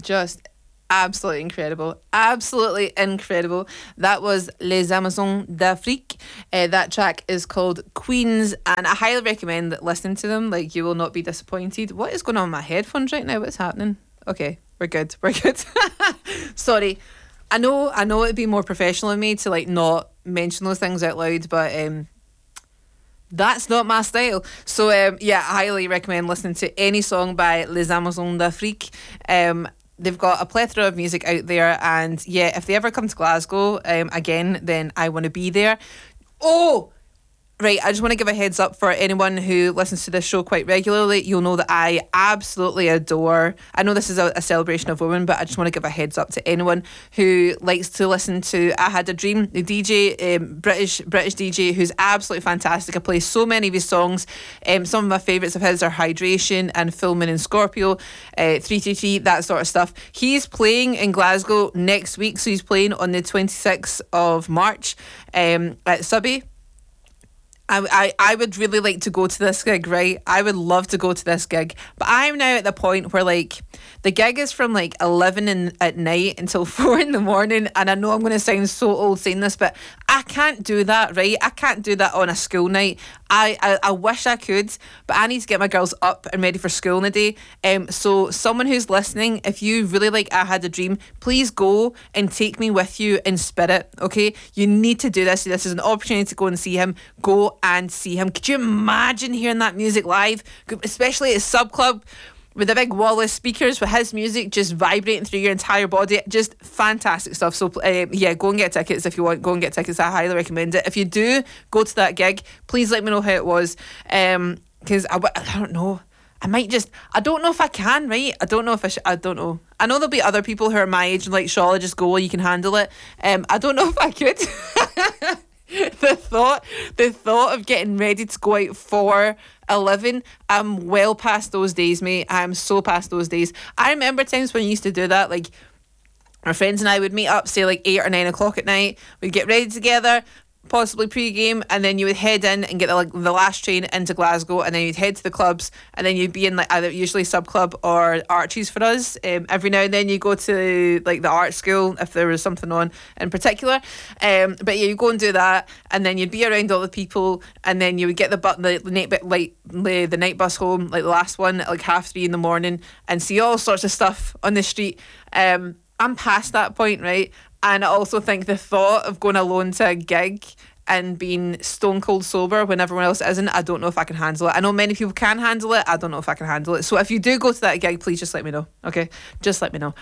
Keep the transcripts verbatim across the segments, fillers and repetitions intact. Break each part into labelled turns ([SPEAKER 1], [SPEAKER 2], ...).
[SPEAKER 1] Just absolutely incredible. Absolutely incredible. That was Les Amazons d'Afrique. Uh, that track is called Queens, and I highly recommend listening to them. Like, you will not be disappointed. What is going on with my headphones right now? What's happening? Okay, we're good. We're good. Sorry. I know I know it'd be more professional of me to like not mention those things out loud, but um that's not my style. So um, yeah, I highly recommend listening to any song by Les Amazons d'Afrique. Um, they've got a plethora of music out there, and yeah, if they ever come to Glasgow um, again, then I want to be there. Oh, right, I just want to give a heads up for anyone who listens to this show quite regularly. You'll know that I absolutely adore, I know this is a, a celebration of women, but I just want to give a heads up to anyone who likes to listen to I Had a Dream, the D J, um, British British D J, who's absolutely fantastic. I play so many of his songs. Um, some of my favourites of his are Hydration and Full Moon and Scorpio, uh, three three three, that sort of stuff. He's playing in Glasgow next week, so he's playing on the twenty-sixth of March um, at Subby. I, I, I would really like to go to this gig, right? I would love to go to this gig. But I'm now at the point where, like, the gig is from, like, eleven in, at night until four in the morning. And I know I'm going to sound so old saying this, but I can't do that, right? I can't do that on a school night. I, I, I wish I could, but I need to get my girls up and ready for school in the day. Um, so someone who's listening, if you really like I Had a Dream, please go and take me with you in spirit, okay? You need to do this. This is an opportunity to go and see him. Go and see him. Could you imagine hearing that music live? Especially at Sub Club with the big wall of speakers with his music just vibrating through your entire body. Just fantastic stuff. So uh, yeah, go and get tickets if you want. Go and get tickets. I highly recommend it. If you do go to that gig, please let me know how it was. Um, because I, I don't know. I might just, I don't know if I can, right? I don't know if I should, I don't know. I know there'll be other people who are my age and like, Shaw, just go, you can handle it. Um, I don't know if I could. the thought the thought of getting ready to go out for eleven, I'm well past those days, mate. I'm so past those days. I remember times when I used to do that, like our friends and I would meet up, say like eight or nine o'clock at night. We'd get ready together, possibly pre-game, and then you would head in and get the, like the last train into Glasgow, and then you'd head to the clubs, and then you'd be in like either usually Sub Club or Archie's for us. Um, every now and then you go to like the art school if there was something on in particular. Um, but yeah, you go and do that, and then you'd be around all the people, and then you would get the bu- the, the night like the, the night bus home, like the last one at like half three in the morning, and see all sorts of stuff on the street. Um, I'm past that point, right? And I also think the thought of going alone to a gig and being stone cold sober when everyone else isn't, I don't know if I can handle it. I know many people can handle it. I don't know if I can handle it. So if you do go to that gig, please just let me know. Okay? Just let me know.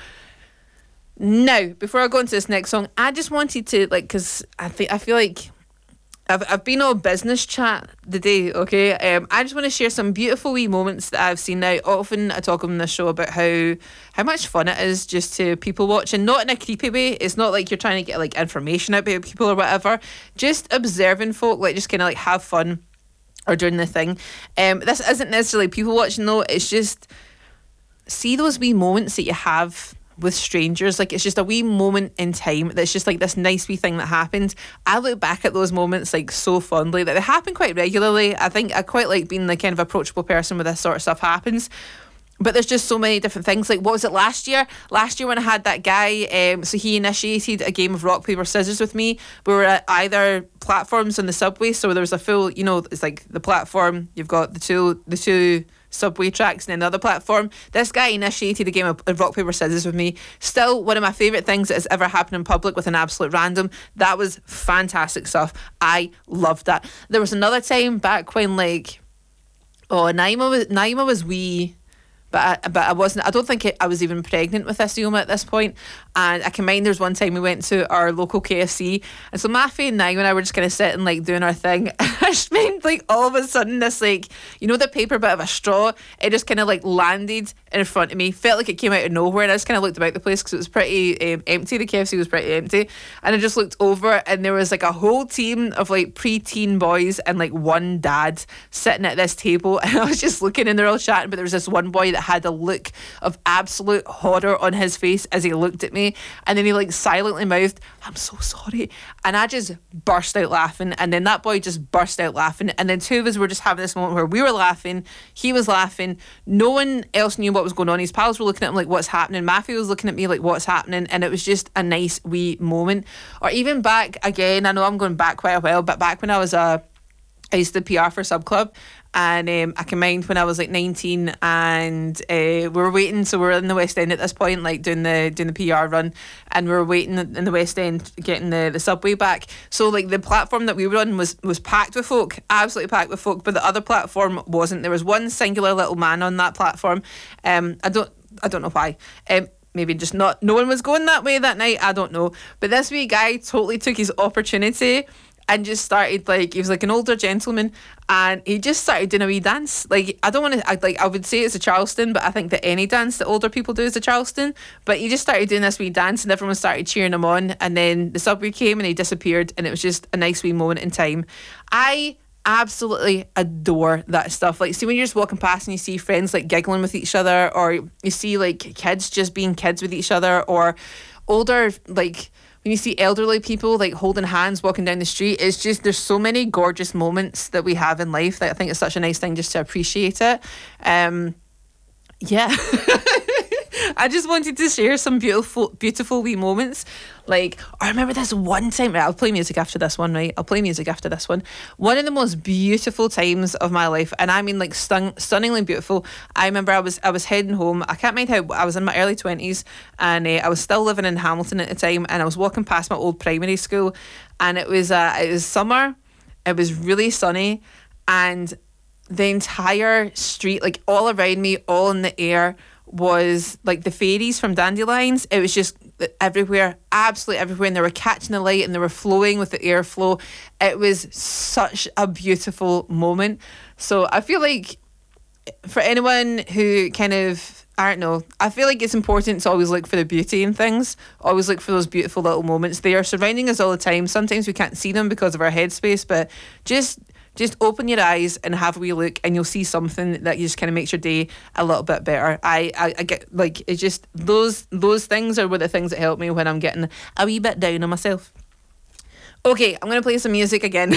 [SPEAKER 1] Now, before I go into this next song, I just wanted to, like, because I think I feel like I've I've been on business chat today, okay? Um, I just want to share some beautiful wee moments that I've seen now. Often I talk on this show about how how much fun it is just to people watch, and not in a creepy way. It's not like you're trying to get like information out about people or whatever. Just observing folk, like just kind of like have fun or doing the thing. Um, this isn't necessarily people watching though. It's just see those wee moments that you have with strangers. Like it's just a wee moment in time that's just like this nice wee thing that happened. I look back at those moments like so fondly, that they happen quite regularly. I think I quite like being the kind of approachable person when this sort of stuff happens. But there's just so many different things. Like, what was it last year? Last year when I had that guy, um, so he initiated a game of rock, paper, scissors with me. We were at either platforms on the subway. So there was a full, you know, it's like the platform, you've got the two, the two subway tracks, and then another platform. This guy initiated a game of, of rock, paper, scissors with me. Still one of my favourite things that has ever happened in public with an absolute random. That was fantastic stuff. I loved that. There was another time back when, like, oh, Naima was, Naima was wee. But I, but I wasn't, I don't think it, I was even pregnant with this Ioma at this point. And I can mind there's one time we went to our local K F C. And so Maffy and Niall and I were just kind of sitting, like, doing our thing. I just mean, like, all of a sudden, this, like, you know, the paper bit of a straw, it just kind of, like, landed in front of me. Felt like it came out of nowhere. And I just kind of looked about the place because it was pretty um, empty. The K F C was pretty empty. And I just looked over and there was, like, a whole team of, like, pre-teen boys and, like, one dad sitting at this table. And I was just looking and they're all chatting. But there was this one boy that had a look of absolute horror on his face as he looked at me, and then he like silently mouthed, "I'm so sorry," and I just burst out laughing, and then that boy just burst out laughing, and then two of us were just having this moment where we were laughing, he was laughing, no one else knew what what was going on. His pals were looking at him like, what's happening? Matthew was looking at me like, what's happening? And it was just a nice wee moment. Or even back again, I know I'm going back quite a while, but back when I was a, I used to P R for Sub Club. And um, I can mind when I was like nineteen and uh, we were waiting, so we were in the West End at this point, like doing the doing the P R run, and we were waiting in the West End getting the, the subway back. So like the platform that we were on was, was packed with folk, absolutely packed with folk, but the other platform wasn't. There was one singular little man on that platform. Um, I don't I don't know why. Um, Maybe just not, no one was going that way that night, I don't know. But this wee guy totally took his opportunity and just started, like, he was like an older gentleman, and he just started doing a wee dance. Like, I don't want to, I, like, I would say it's a Charleston, but I think that any dance that older people do is a Charleston. But he just started doing this wee dance, and everyone started cheering him on. And then the subway came, and he disappeared, and it was just a nice wee moment in time. I absolutely adore that stuff. Like, see when you're just walking past and you see friends like giggling with each other, or you see like kids just being kids with each other, or older, like when you see elderly people like holding hands walking down the street. It's just, there's so many gorgeous moments that we have in life that I think it's such a nice thing just to appreciate it. Um, yeah. I just wanted to share some beautiful, beautiful wee moments. Like, I remember this one time, right, I'll play music after this one, right? I'll play music after this one. One of the most beautiful times of my life, and I mean like stun- stunningly beautiful. I remember I was I was heading home. I can't mind how, I was in my early twenties, and uh, I was still living in Hamilton at the time, and I was walking past my old primary school, and it was uh, it was summer. It was really sunny, and the entire street, like all around me, all in the air, was like the fairies from Dandelions. It was just everywhere, absolutely everywhere, and they were catching the light and they were flowing with the airflow. It was such a beautiful moment. So I feel like for anyone who kind of, I don't know, I feel like it's important to always look for the beauty in things, always look for those beautiful little moments. They are surrounding us all the time. Sometimes we can't see them because of our headspace, but just Just open your eyes and have a wee look, and you'll see something that just kind of makes your day a little bit better. I, I, I get, like, it's just those those things are one of the things that help me when I'm getting a wee bit down on myself. Okay, I'm going to play some music again.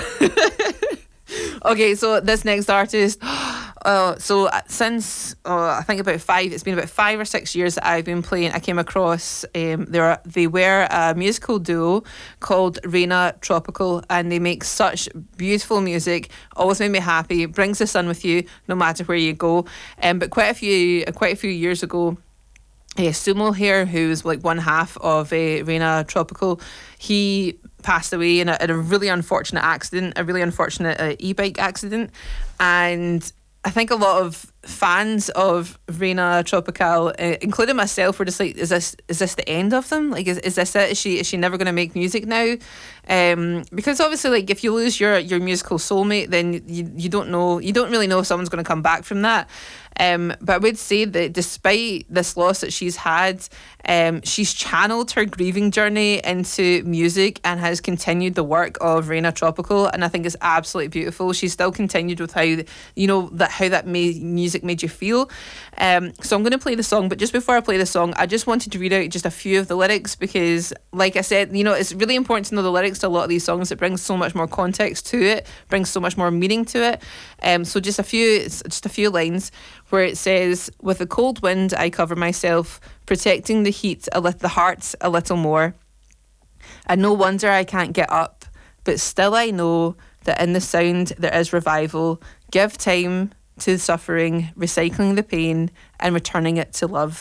[SPEAKER 1] Okay, so this next artist, uh, so since uh, I think about five, it's been about five or six years that I've been playing. I came across um, they are they were a musical duo called Reina Tropical, and they make such beautiful music. Always made me happy. Brings the sun with you no matter where you go. Um, but quite a few quite a few years ago, yeah, Sumo here, who's like one half of uh, Reina Tropical, he passed away in a, in a really unfortunate accident, a really unfortunate uh, e-bike accident. And I think a lot of fans of Reina Tropical, uh, including myself, were just like, is this is this the end of them? Like, is, is this it? Is she is she never going to make music now? Um, because obviously, like, if you lose your, your musical soulmate, then you, you don't know, you don't really know if someone's going to come back from that. Um, but I would say that despite this loss that she's had, um, she's channeled her grieving journey into music and has continued the work of Reina Tropical, and I think it's absolutely beautiful. She's still continued with how, you know, that how that made music made you feel. Um, so I'm going to play the song, but just before I play the song, I just wanted to read out just a few of the lyrics, because, like I said, you know, it's really important to know the lyrics to a lot of these songs. It brings so much more context to it, brings so much more meaning to it. Um, so just a few, just a few lines, where it says, "With a cold wind I cover myself, protecting the heat, a lit- the heart a little more. And no wonder I can't get up, but still I know that in the sound there is revival. Give time to suffering, recycling the pain, and returning it to love."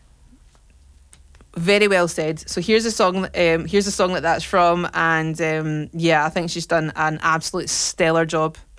[SPEAKER 1] Very well said. So here's a song. Um, here's a song that that's from, and um, yeah, I think she's done an absolute stellar job.